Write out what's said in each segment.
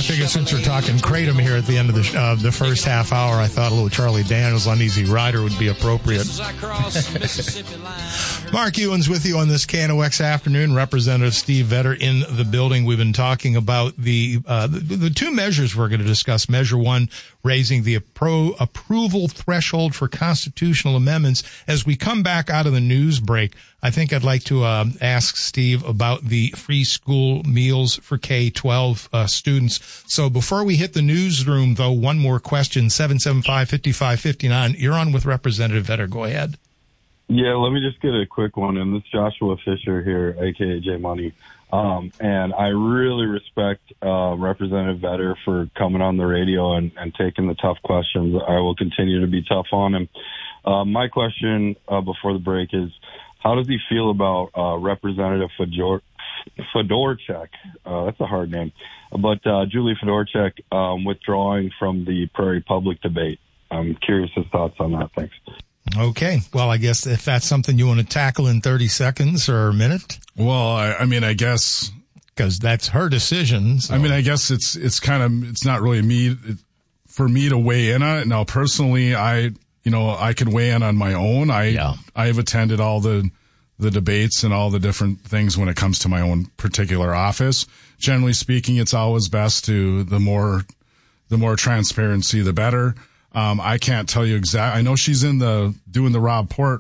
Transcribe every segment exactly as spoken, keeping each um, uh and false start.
figured since we're talking Kratom here at the end of the uh, the first half hour, I thought a little Charlie Daniels on Easy Rider would be appropriate. Mark Ewan's with you on this K N O X afternoon. Representative Steve Vetter in the building. We've been talking about the uh, the, the two measures we're going to discuss. Measure one, raising the appro- approval threshold for constitutional amendments. As we come back out of the news break, I think I'd like to uh, ask Steve about the free school meals for K twelve uh, students. So before we hit the newsroom, though, one more question, seven seven five, five five five nine. You're on with Representative Vetter. Go ahead. Yeah, let me just get a quick one in. This is Joshua Fisher here, a k a. J Money. Um, and I really respect uh, Representative Vetter for coming on the radio and, and taking the tough questions. I will continue to be tough on him. Uh, my question uh, before the break is, how does he feel about uh, Representative Fedor- Fedorchak? Uh, that's a hard name. But uh, Julie Fedorchak um, withdrawing from the Prairie Public debate. I'm curious his thoughts on that. Thanks. Okay. Well, I guess if that's something you want to tackle in thirty seconds or a minute. Well, I, I mean, I guess because that's her decision. So. I mean, I guess it's it's kind of it's not really me it, for me to weigh in on it. Now, personally, I you know I can weigh in on my own. I yeah. I've attended all the the debates and all the different things when it comes to my own particular office. Generally speaking, it's always best to the more the more transparency, the better. Um, I can't tell you exactly. I know she's in the doing the Rob Port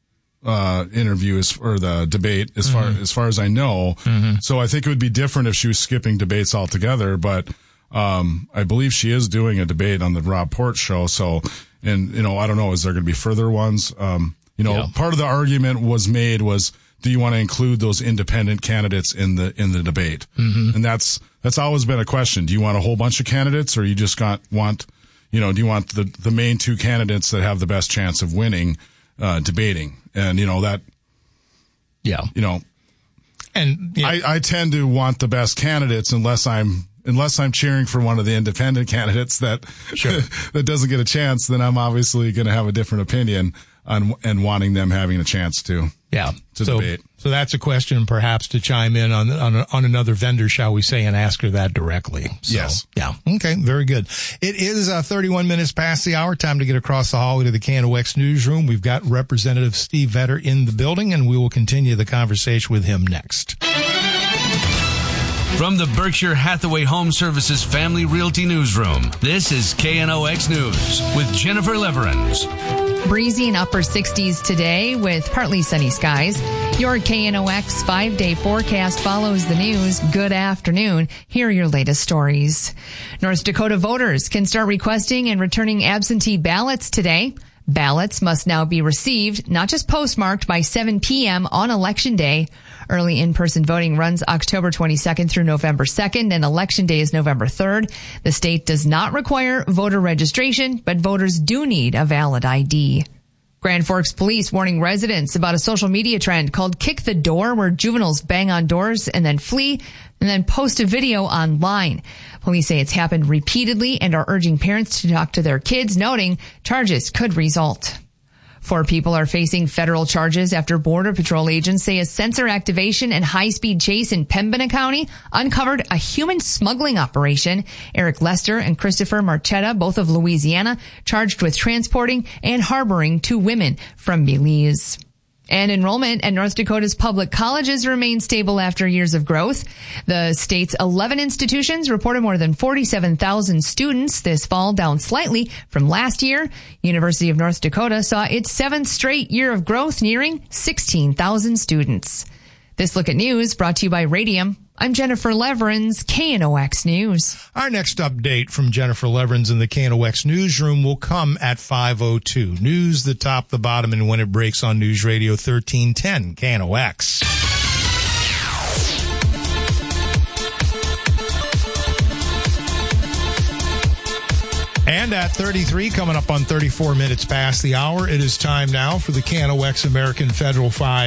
uh, interview as, or the debate as far mm-hmm. as far as I know. Mm-hmm. So I think it would be different if she was skipping debates altogether. But um, I believe she is doing a debate on the Rob Port show. So, and you know, I don't know. Is there going to be further ones? Um, you know, yeah. part of the argument was made was, do you want to include those independent candidates in the in the debate? Mm-hmm. And that's that's always been a question. Do you want a whole bunch of candidates, or you just got want You know, do you want the, the main two candidates that have the best chance of winning, uh, debating? And, you know, that, yeah, you know, and yeah. I, I tend to want the best candidates unless I'm, unless I'm cheering for one of the independent candidates that, sure. that doesn't get a chance, then I'm obviously going to have a different opinion on, and wanting them having a chance to, yeah, to so, debate. So that's a question perhaps to chime in on, on, on another vendor, shall we say, and ask her that directly. So, yes. Yeah. Okay. Very good. It is uh, thirty-one minutes past the hour. Time to get across the hallway to the K N O X newsroom. We've got Representative Steve Vetter in the building, and we will continue the conversation with him next. From the Berkshire Hathaway Home Services Family Realty Newsroom, this is K N O X News with Jennifer Leverins. Breezy and upper sixties today with partly sunny skies. Your K N O X five-day forecast follows the news. Good afternoon. Here are your latest stories. North Dakota voters can start requesting and returning absentee ballots today. Ballots must now be received, not just postmarked, by seven p.m. on Election Day. Early in-person voting runs October twenty-second through November second, and Election Day is November third. The state does not require voter registration, but voters do need a valid I D. Grand Forks police warning residents about a social media trend called Kick the Door, where juveniles bang on doors and then flee and then post a video online. Police say it's happened repeatedly and are urging parents to talk to their kids, noting charges could result. Four people are facing federal charges after Border Patrol agents say a sensor activation and high-speed chase in Pembina County uncovered a human smuggling operation. Eric Lester and Christopher Marchetta, both of Louisiana, charged with transporting and harboring two women from Belize. And enrollment at North Dakota's public colleges remains stable after years of growth. The state's eleven institutions reported more than forty-seven thousand students this fall, down slightly from last year. University of North Dakota saw its seventh straight year of growth, nearing sixteen thousand students. This Look at News brought to you by Radium. I'm Jennifer Leverins, K N O X News. Our next update from Jennifer Leverins in the K N O X newsroom will come at five oh two. News, the top, the bottom, and when it breaks on News Radio thirteen ten, K N O X. And at thirty-three, coming up on thirty-four minutes past the hour, it is time now for the K N O X American Federal five